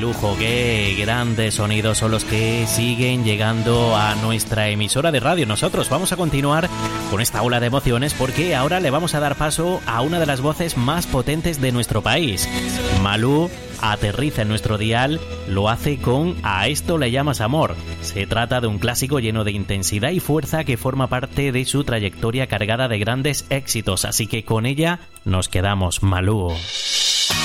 lujo, qué grandes sonidos son los que siguen llegando a nuestra emisora de radio. Nosotros vamos a continuar con esta ola de emociones porque ahora le vamos a dar paso a una de las voces más potentes de nuestro país. Malú aterriza en nuestro dial, lo hace con A esto le llamas amor. Se trata de un clásico lleno de intensidad y fuerza que forma parte de su trayectoria cargada de grandes éxitos, así que con ella nos quedamos. Malú.